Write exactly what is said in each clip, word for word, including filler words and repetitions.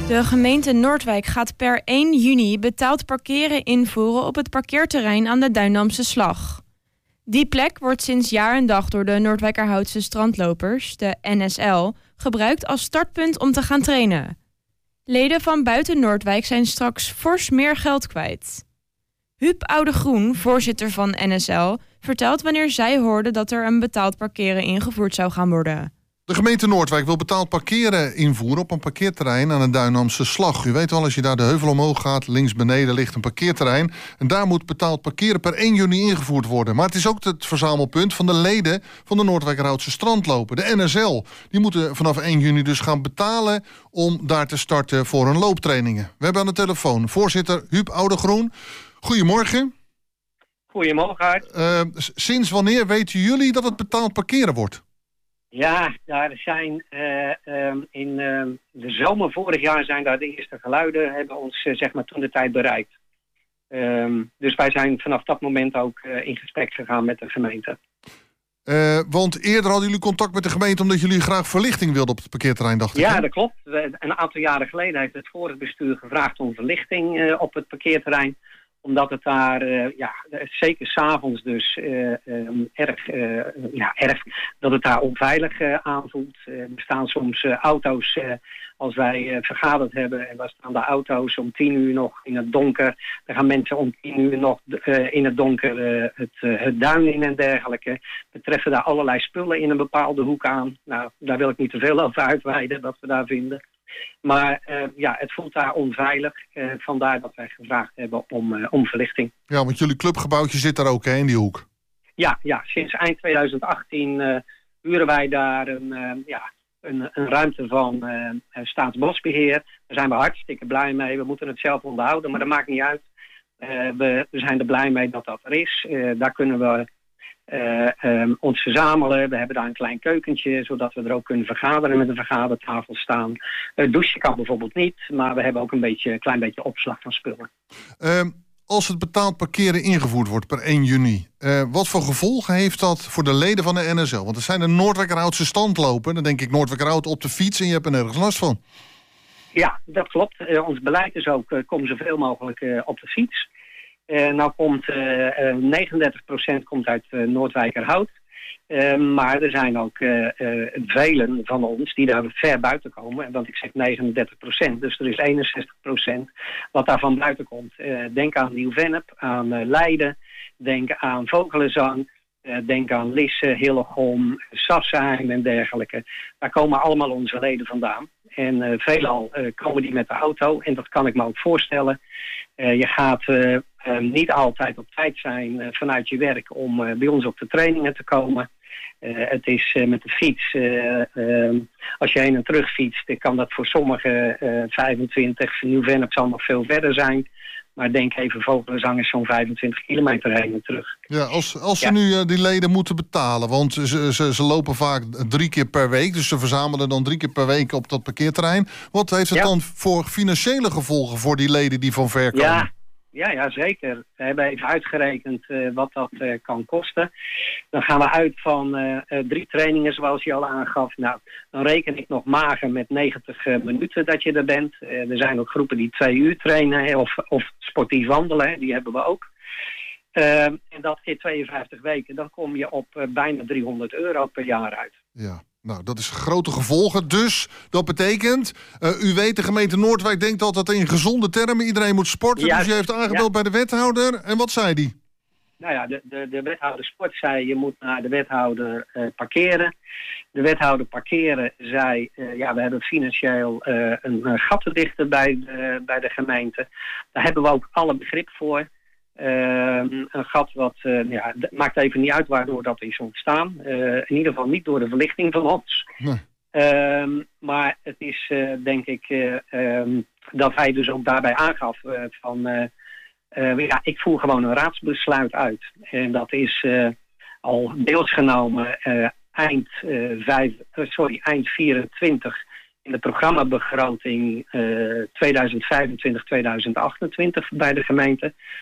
De gemeente Noordwijk gaat per één juni betaald parkeren invoeren op het parkeerterrein aan de Duindamse Slag. Die plek wordt sinds jaar en dag door de Noordwijkerhoutse strandlopers, de N S L, gebruikt als startpunt om te gaan trainen. Leden van buiten Noordwijk zijn straks fors meer geld kwijt. Huub Oudegroen, voorzitter van N S L, vertelt wanneer zij hoorden dat er een betaald parkeren ingevoerd zou gaan worden. De gemeente Noordwijk wil betaald parkeren invoeren op een parkeerterrein aan een Duindamse Slag. U weet wel, als je daar de heuvel omhoog gaat, links beneden ligt een parkeerterrein. En daar moet betaald parkeren per één juni ingevoerd worden. Maar het is ook het verzamelpunt van de leden van de Noordwijkerhoutse strandlopen, de N S L. Die moeten vanaf één juni dus gaan betalen om daar te starten voor hun looptrainingen. We hebben aan de telefoon voorzitter Huub Oudegroen. Goedemorgen. Goedemorgen. Uh, sinds wanneer weten jullie dat het betaald parkeren wordt? Ja, daar zijn uh, um, in uh, de zomer vorig jaar zijn daar de eerste geluiden, hebben ons uh, zeg maar toen de tijd bereikt. Um, dus wij zijn vanaf dat moment ook uh, in gesprek gegaan met de gemeente. Uh, want eerder hadden jullie contact met de gemeente omdat jullie graag verlichting wilden op het parkeerterrein, dacht ik. Ja, hè? dat klopt. Een aantal jaren geleden heeft het vorige bestuur gevraagd om verlichting uh, op het parkeerterrein. Omdat het daar, uh, ja, zeker 's avonds dus, uh, um, erg, uh, ja, erg, dat het daar onveilig uh, aanvoelt. Uh, er staan soms uh, auto's, uh, als wij uh, vergaderd hebben, en daar staan de auto's om tien uur nog in het donker. Dan gaan mensen om tien uur nog uh, in het donker uh, het, uh, het duin in en dergelijke. We treffen daar allerlei spullen in een bepaalde hoek aan. Nou, daar wil ik niet te veel over uitweiden, dat we daar vinden. Maar uh, ja, het voelt daar onveilig. Uh, vandaar dat wij gevraagd hebben om, uh, om verlichting. Ja, want jullie clubgebouwtje zit daar ook, hè, in die hoek? Ja, ja, sinds eind twintig achttien uh, huren wij daar een, uh, ja, een, een ruimte van uh, Staatsbosbeheer. Daar zijn we hartstikke blij mee. We moeten het zelf onderhouden, maar dat maakt niet uit. Uh, we, we zijn er blij mee dat dat er is. Uh, daar kunnen we Uh, um, ons verzamelen. We hebben daar een klein keukentje, zodat we er ook kunnen vergaderen met een vergadertafel staan. Uh, douchen kan bijvoorbeeld niet, maar we hebben ook een beetje, een klein beetje opslag van spullen. Uh, als het betaald parkeren ingevoerd wordt per één juni, uh, wat voor gevolgen heeft dat voor de leden van de N S L? Want er zijn de Noordwijkerhoutse standlopen, dan denk ik Noordwijkerhout op de fiets en je hebt er nergens last van. Ja, dat klopt. Uh, ons beleid is ook, uh, kom zoveel mogelijk uh, op de fiets. Uh, nou komt uh, uh, negenendertig procent komt uit uh, Noordwijkerhout. Uh, maar er zijn ook uh, uh, velen van ons die daar ver buiten komen. Want ik zeg negenendertig procent, dus er is eenenzestig procent wat daarvan buiten komt. Uh, denk aan Nieuw-Vennep, aan uh, Leiden, denk aan Vogelenzang, uh, denk aan Lisse, Hillegom, Sassheim en dergelijke. Daar komen allemaal onze leden vandaan. En uh, veelal uh, komen die met de auto en dat kan ik me ook voorstellen. Uh, je gaat uh, uh, niet altijd op tijd zijn uh, vanuit je werk om uh, bij ons op de trainingen te komen. Uh, het is uh, met de fiets, uh, uh, als je heen en terug fietst, dan kan dat voor sommigen uh, vijfentwintig, Nieuw-Vennep zal nog veel verder zijn. Maar denk even, Vogelenzang is zo'n vijfentwintig kilometer heen en terug. Ja, als, als ze ja. nu uh, die leden moeten betalen, want ze, ze, ze lopen vaak drie keer per week. Dus ze verzamelen dan drie keer per week op dat parkeerterrein. Wat heeft het ja. dan voor financiële gevolgen voor die leden die van ver komen? Ja. Ja, ja, zeker. We hebben even uitgerekend uh, wat dat uh, kan kosten. Dan gaan we uit van uh, uh, drie trainingen zoals je al aangaf. Nou, dan reken ik nog mager met negentig uh, minuten dat je er bent. Uh, er zijn ook groepen die twee uur trainen hè, of, of sportief wandelen. Hè, die hebben we ook. Uh, en dat keer tweeënvijftig weken. Dan kom je op uh, bijna driehonderd euro per jaar uit. Ja. Nou, dat is grote gevolgen. Dus dat betekent, uh, u weet, de gemeente Noordwijk denkt altijd in gezonde termen. Iedereen moet sporten. Ja, dus u heeft aangebeld ja. bij de wethouder. En wat zei die? Nou ja, de, de, de wethouder sport zei, je moet naar de wethouder uh, parkeren. De wethouder parkeren zei, uh, ja, we hebben financieel uh, een uh, gat te dichten bij de, bij de gemeente. Daar hebben we ook alle begrip voor. Uh, een gat wat, uh, ja, d- maakt even niet uit waardoor dat is ontstaan. Uh, in ieder geval niet door de verlichting van ons. Nee. Uh, maar het is, uh, denk ik, uh, um, dat hij dus ook daarbij aangaf uh, van... Uh, uh, ja, ik voer gewoon een raadsbesluit uit. En dat is uh, al deels genomen uh, eind, uh, vijf, uh, sorry, eind vierentwintig... in de programmabegroting uh, tweeduizend vijfentwintig tweeduizend achtentwintig bij de gemeente. Ik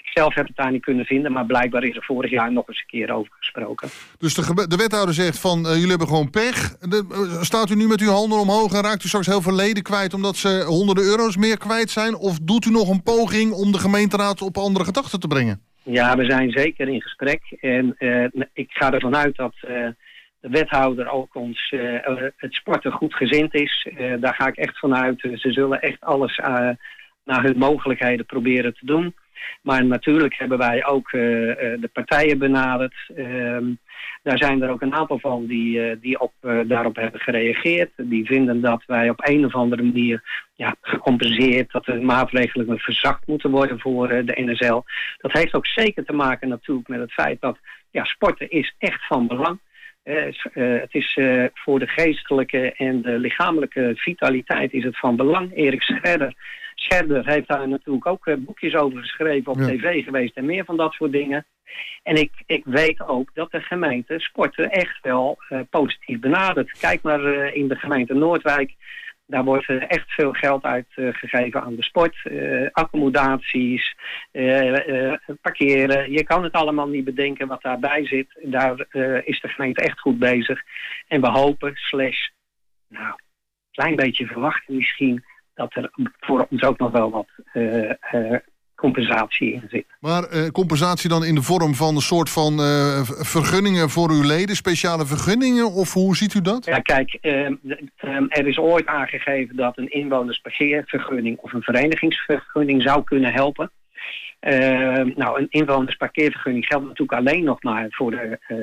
Zelf heb ik het daar niet kunnen vinden, maar blijkbaar is er vorig jaar nog eens een keer over gesproken. Dus de, gebe- de wethouder zegt van, uh, jullie hebben gewoon pech. De, uh, staat u nu met uw handen omhoog en raakt u straks heel veel leden kwijt omdat ze honderden euro's meer kwijt zijn? Of doet u nog een poging om de gemeenteraad op andere gedachten te brengen? Ja, we zijn zeker in gesprek. En uh, ik ga ervan uit dat uh, de wethouder ook ons uh, het sporten goed gezind is. Uh, daar ga ik echt van uit. Ze zullen echt alles uh, naar hun mogelijkheden proberen te doen. Maar natuurlijk hebben wij ook uh, de partijen benaderd. Uh, daar zijn er ook een aantal van die, uh, die op, uh, daarop hebben gereageerd. Die vinden dat wij op een of andere manier ja, gecompenseerd, dat de maatregelen verzacht moeten worden voor uh, de N S L. Dat heeft ook zeker te maken natuurlijk met het feit dat ja, sporten is echt van belang. Uh, uh, het is uh, voor de geestelijke en de lichamelijke vitaliteit is het van belang. Erik Scherder, Scherder heeft daar natuurlijk ook uh, boekjes over geschreven, op ja. tv geweest en meer van dat soort dingen. En ik, ik weet ook dat de gemeente sporten echt wel uh, positief benadert. Kijk maar uh, in de gemeente Noordwijk. Daar wordt uh, echt veel geld uitgegeven uh, aan de sport. Uh, accommodaties, uh, uh, parkeren. Je kan het allemaal niet bedenken wat daarbij zit. Daar uh, is de gemeente echt goed bezig. En we hopen, slash, nou, een klein beetje verwachten misschien, dat er voor ons ook nog wel wat uh, uh, compensatie in zit. Maar uh, compensatie dan in de vorm van een soort van uh, vergunningen voor uw leden, speciale vergunningen, of hoe ziet u dat? Ja, kijk, uh, um, er is ooit aangegeven dat een inwonersparkeervergunning of een verenigingsvergunning zou kunnen helpen. Uh, nou, een inwonersparkeervergunning geldt natuurlijk alleen nog maar voor de uh,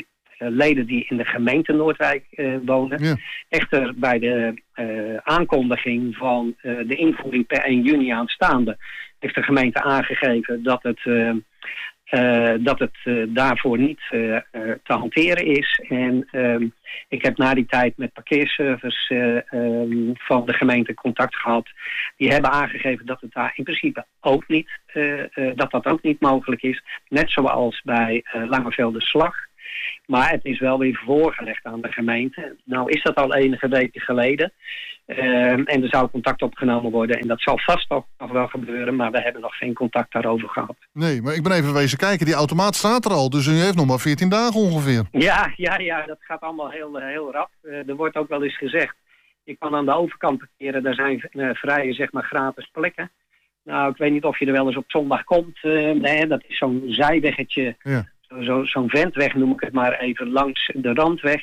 leden die in de gemeente Noordwijk uh, wonen. Ja. Echter, bij de uh, aankondiging van uh, de invoering per één juni aanstaande heeft de gemeente aangegeven dat het, uh, uh, dat het uh, daarvoor niet uh, uh, te hanteren is. En uh, ik heb na die tijd met parkeerservice uh, um, van de gemeente contact gehad. Die hebben aangegeven dat het daar in principe ook niet, uh, uh, dat dat ook niet mogelijk is. Net zoals bij uh, Langevelde Slag. Maar het is wel weer voorgelegd aan de gemeente. Nou is dat al enige weken geleden. Uh, en er zou contact opgenomen worden. En dat zal vast ook nog wel gebeuren. Maar we hebben nog geen contact daarover gehad. Nee, maar ik ben even wezen kijken. Die automaat staat er al. Dus u heeft nog maar veertien dagen ongeveer. Ja, ja, ja, dat gaat allemaal heel, heel rap. Uh, er wordt ook wel eens gezegd. Je kan aan de overkant parkeren. Daar zijn uh, vrije, zeg maar, gratis plekken. Nou, ik weet niet of je er wel eens op zondag komt. Uh, nee, dat is zo'n zijweggetje. Ja. Zo, zo'n ventweg noem ik het maar even, langs de randweg.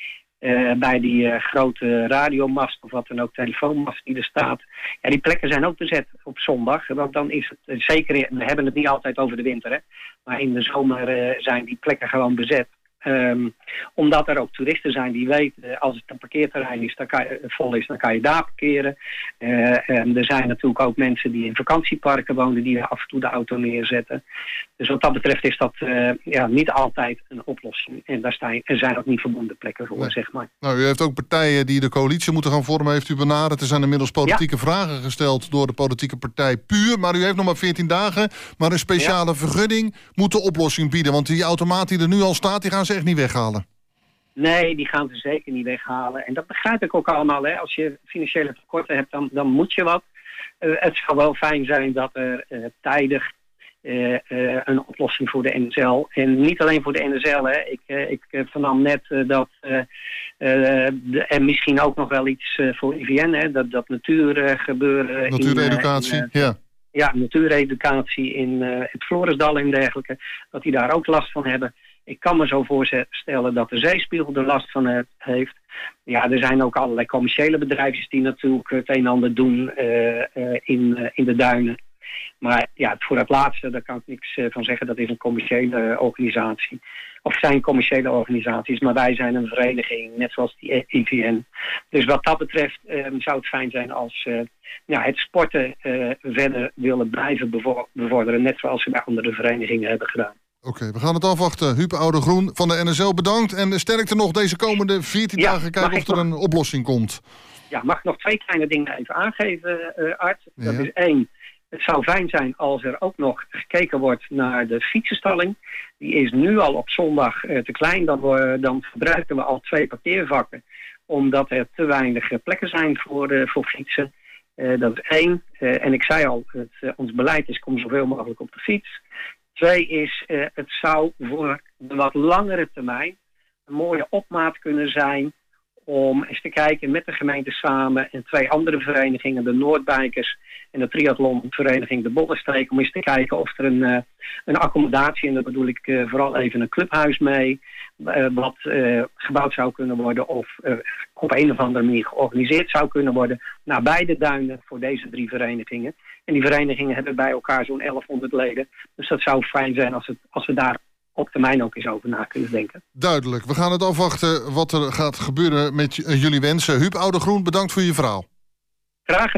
Uh, bij die uh, grote radiomast of wat dan ook, telefoonmast die er staat. Ja, die plekken zijn ook bezet op zondag. Want dan is het, zeker, we hebben het niet altijd over de winter, hè. Maar in de zomer uh, zijn die plekken gewoon bezet. Um, omdat er ook toeristen zijn die weten, uh, als het een parkeerterrein is, dan kan je, uh, vol is, dan kan je daar parkeren. Uh, en er zijn natuurlijk ook mensen die in vakantieparken wonen, die af en toe de auto neerzetten. Dus wat dat betreft is dat uh, ja, niet altijd een oplossing. En daar staan, er zijn ook niet verbonden plekken voor, nee. zeg maar. Nou, u heeft ook partijen die de coalitie moeten gaan vormen, heeft u benaderd. Er zijn inmiddels politieke ja. vragen gesteld door de politieke partij Puur. Maar u heeft nog maar veertien dagen. Maar een speciale ja. vergunning moet de oplossing bieden. Want die automaat die er nu al staat, die gaan ze echt niet weghalen. Nee, die gaan ze zeker niet weghalen. En dat begrijp ik ook allemaal. Hè. Als je financiële tekorten hebt, dan, dan moet je wat. Uh, het zou wel fijn zijn dat er uh, tijdig uh, uh, een oplossing voor de N S L. En niet alleen voor de N S L. Hè. Ik, uh, ik uh, vernam net uh, dat uh, uh, de, en misschien ook nog wel iets uh, voor I V N. Hè, dat, dat natuurgebeuren. Uh, Natuureducatie, in, uh, in, uh, ja. Ja, natuureducatie in uh, het Florisdal en dergelijke. Dat die daar ook last van hebben. Ik kan me zo voorstellen dat de zeespiegel er last van heeft. Ja, er zijn ook allerlei commerciële bedrijfjes die natuurlijk het een en ander doen uh, uh, in, uh, in de duinen. Maar ja, voor het laatste, daar kan ik niks uh, van zeggen. Dat is een commerciële uh, organisatie. Of zijn commerciële organisaties, maar wij zijn een vereniging, net zoals die I V N. Dus wat dat betreft uh, zou het fijn zijn als uh, ja, het sporten uh, verder willen blijven bevorderen. Net zoals we bij andere verenigingen hebben gedaan. Oké, okay, we gaan het afwachten. Huub Oudegroen van de N S L, bedankt. En sterkte nog deze komende veertien ja, dagen kijken of er nog een oplossing komt. Ja, mag ik nog twee kleine dingen even aangeven, uh, Art? Dat ja. is één. Het zou fijn zijn als er ook nog gekeken wordt naar de fietsenstalling. Die is nu al op zondag uh, te klein. Dan, we, dan gebruiken we al twee parkeervakken. Omdat er te weinig plekken zijn voor, uh, voor fietsen. Uh, dat is één. Uh, en ik zei al, het, uh, ons beleid is kom zoveel mogelijk op de fiets. Twee is, uh, het zou voor de wat langere termijn een mooie opmaat kunnen zijn om eens te kijken met de gemeente samen en twee andere verenigingen, de Noordbijkers en de triathlonvereniging de Bollenstreek, om eens te kijken of er een, uh, een accommodatie, en daar bedoel ik uh, vooral even een clubhuis mee, uh, wat uh, gebouwd zou kunnen worden of uh, op een of andere manier georganiseerd zou kunnen worden nabij de duinen voor deze drie verenigingen. En die verenigingen hebben bij elkaar zo'n elfhonderd leden. Dus dat zou fijn zijn als, het, als we daar op termijn ook eens over na kunnen denken. Duidelijk. We gaan het afwachten wat er gaat gebeuren met j- jullie wensen. Huub Oudegroen, bedankt voor je verhaal. Graag.